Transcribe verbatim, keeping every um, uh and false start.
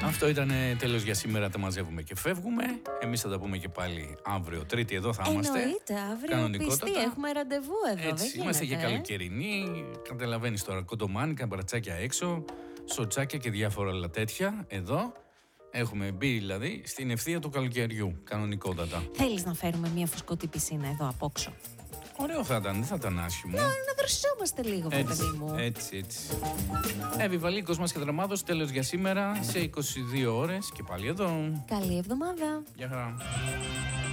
Αυτό ήταν τέλος για σήμερα. Τα μαζεύουμε και φεύγουμε. Εμείς θα τα πούμε και πάλι αύριο. Τρίτη εδώ θα είμαστε. Εννοείται, αύριο πιστή. Έχουμε ραντεβού εδώ. Έτσι, δεν είμαστε γίνεται, και καλοκαιρινοί. Καταλαβαίνεις τώρα, κοντομάνικα, μπρατσάκια έξω, σοτσάκια και διάφορα άλλα τέτοια. Εδώ έχουμε μπει δηλαδή στην ευθεία του καλοκαιριού. Κανονικότατα. Θέλεις να φέρουμε μια φουσκωτή πισίνα εδώ απόξω? Ωραίο θα ήταν, δεν θα ήταν άσχημο. Να, να δροσόμαστε λίγο, παιδί μου. Έτσι, έτσι. Εύη Κοσμάς και Δραμάδος, τέλος για σήμερα σε είκοσι δύο ώρες και πάλι εδώ. Καλή εβδομάδα. Γεια χαρά.